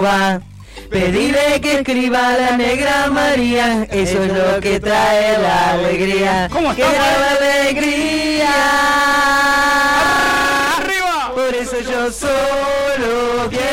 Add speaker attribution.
Speaker 1: va. Pedile que escriba la Negra María, eso es lo que trae la alegría.
Speaker 2: ¿Cómo
Speaker 1: que
Speaker 2: está,
Speaker 1: la alegría.
Speaker 2: ¡Arriba!
Speaker 1: Por eso yo solo quiero